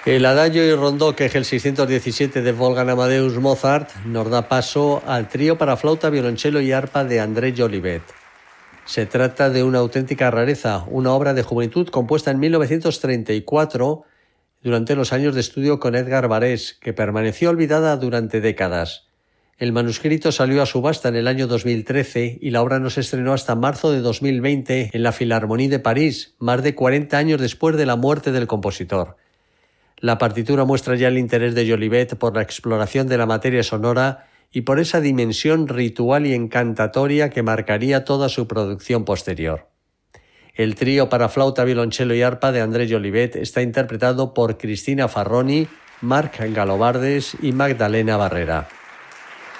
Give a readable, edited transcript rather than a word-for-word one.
El Adagio y Rondó, que es el 617 de Wolfgang Amadeus Mozart, nos da paso al trío para flauta, violonchelo y arpa de André Jolivet. Se trata de una auténtica rareza, una obra de juventud compuesta en 1934 durante los años de estudio con Edgar Varèse, que permaneció olvidada durante décadas. El manuscrito salió a subasta en el año 2013 y la obra no se estrenó hasta marzo de 2020 en la Philharmonie de París, más de 40 años después de la muerte del compositor. La partitura muestra ya el interés de Jolivet por la exploración de la materia sonora y por esa dimensión ritual y encantatoria que marcaría toda su producción posterior. El trío para flauta, violonchelo y arpa de André Jolivet está interpretado por Cristina Farroni, Marc Galobardes y Magdalena Barrera.